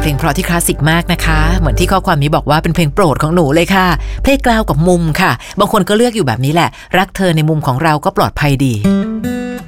เพลงเพราะที่คลาสสิกมากนะคะเหมือนที่ข้อความนี้บอกว่าเป็นเพลงโปรดของหนูเลยค่ะเพลงกลาวกับมุมค่ะบางคนก็เลือกอยู่แบบนี้แหละรักเธอในมุมของเราก็ปลอดภัยดี